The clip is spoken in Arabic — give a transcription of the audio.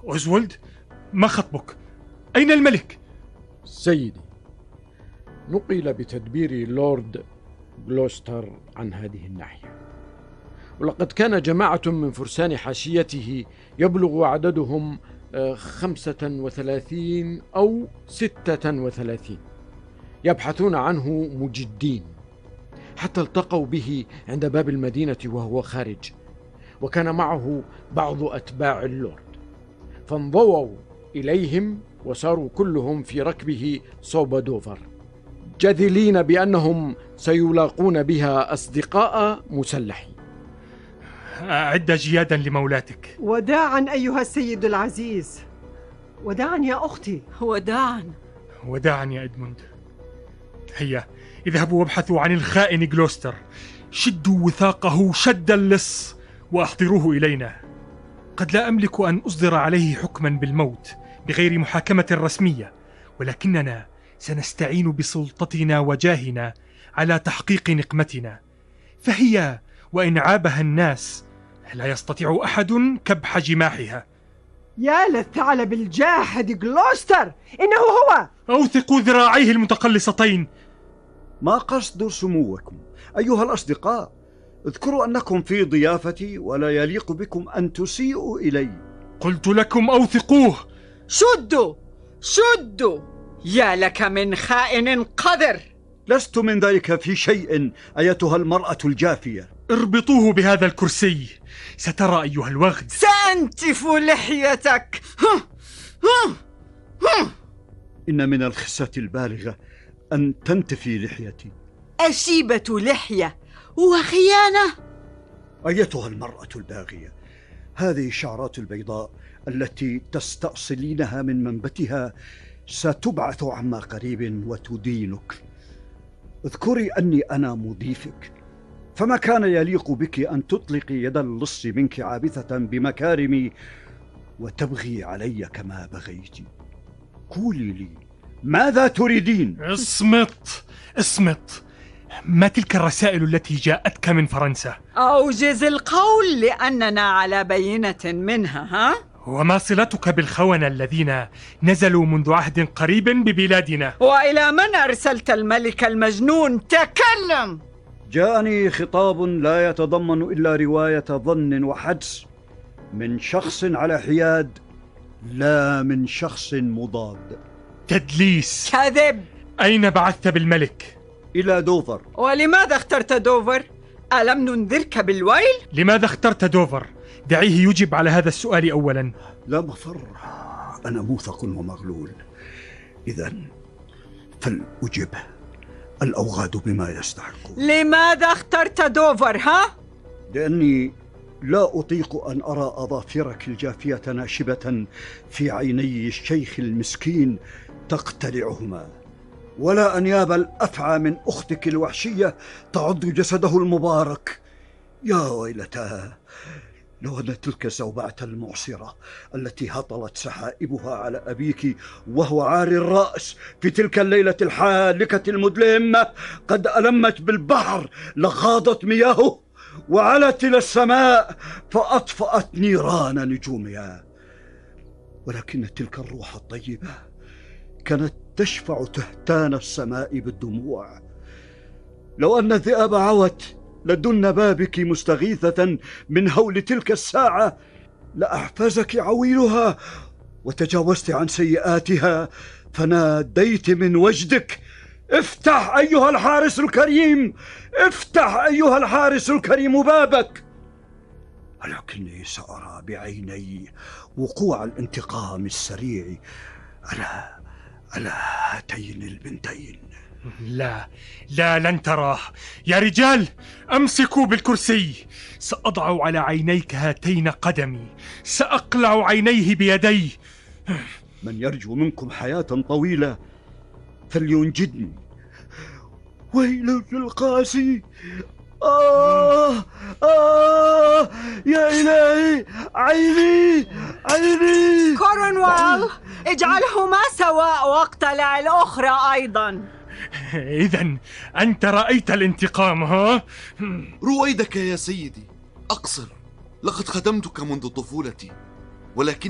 أوزولد، ما خطبك؟ أين الملك؟ سيدي، نقل بتدبير اللورد غلوستر عن هذه الناحية، ولقد كان جماعة من فرسان حاشيته يبلغ عددهم 35 أو 36 يبحثون عنه مجدين، حتى التقوا به عند باب المدينة وهو خارج، وكان معه بعض أتباع اللورد، فانضووا إليهم وساروا كلهم في ركبه صوب دوفر، جاذلين بأنهم سيلاقون بها أصدقاء مسلحين. أعد جيادا لمولاتك. وداعا أيها السيد العزيز، وداعا يا أختي. وداعا. وداعا يا إدموند. هيا اذهبوا وابحثوا عن الخائن غلوستر، شدوا وثاقه شد اللص وأحضروه إلينا. قد لا أملك أن أصدر عليه حكما بالموت بغير محاكمة رسمية، ولكننا سنستعين بسلطتنا وجاهنا على تحقيق نقمتنا، فهي وإن عابها الناس لا يستطيع أحد كبح جماحها. يا للثعلب الجاحد غلوستر، إنه هو. أوثقوا ذراعيه المتقلصتين. ما قصد سموكم أيها الأصدقاء؟ اذكروا أنكم في ضيافتي ولا يليق بكم أن تسيئوا إلي. قلت لكم أوثقوه. شدوا شدوا، يا لك من خائن قذر. لست من ذلك في شيء أيتها المرأة الجافية. اربطوه بهذا الكرسي، سترى أيها الوغد. سأنتف لحيتك. إن من الخسة البالغة أن تنتفي لحيتي. أشيبة لحية وخيانة. أيتها المرأة الباغية، هذه الشعرات البيضاء التي تستأصلينها من منبتها ستبعث عما قريب وتدينك. اذكري أني أنا مضيفك، فما كان يليق بك أن تطلقي يد اللص منك عابثة بمكارمي وتبغي علي كما بغيت. قولي لي ماذا تريدين؟ اصمت. ما تلك الرسائل التي جاءتك من فرنسا؟ أوجز القول لأننا على بينة منها. ها؟ وما صلتك بالخونة الذين نزلوا منذ عهد قريب ببلادنا؟ وإلى من أرسلت الملك المجنون؟ تكلم. جاءني خطاب لا يتضمن إلا رواية ظن وحدس من شخص على حياد، لا من شخص مضاد. تدليس. كذب. أين بعثت بالملك؟ إلى دوفر. ولماذا اخترت دوفر؟ ألم ننذرك بالويل؟ لماذا اخترت دوفر؟ دعيه يجب على هذا السؤال أولا. لا مفر، أنا موثق ومغلول. إذن فلأجبه، الأوغاد بما يستحق. لماذا اخترت دوفر؟ ها؟ لأني لا أطيق أن أرى أظافرك الجافية ناشبة في عيني الشيخ المسكين تقتلعهما، ولا أنياب الأفعى من أختك الوحشية تعض جسده المبارك. يا ويلتاه، لو أن تلك الزوبعة المعصرة التي هطلت سحائبها على أبيك وهو عاري الرأس في تلك الليلة الحالكة المظلمة قد ألمت بالبحر لغاضت مياهه وعلت إلى السماء فأطفأت نيران نجومها. ولكن تلك الروح الطيبة كانت تشفع تهتان السماء بالدموع. لو أن الذئاب عوت لدن بابك مستغيثة من هول تلك الساعة لأحفزك عويلها وتجاوزت عن سيئاتها فناديت من وجدك: افتح أيها الحارس الكريم، افتح أيها الحارس الكريم بابك. ولكني سأرى بعيني وقوع الانتقام السريع على هاتين البنتين. لا لن تراه يا رجال. أمسكوا بالكرسي. سأضع على عينيك هاتين قدمي، سأقلع عينيه بيدي. من يرجو منكم حياة طويلة فلينجدني. ويل للقاسي. يا إلهي، عيني. كورنوال، اجعلهما سواء واقتلع الأخرى أيضا. إذن أنت رأيت الانتقام، ها؟ رويدك يا سيدي، أقصر. لقد خدمتك منذ طفولتي، ولكن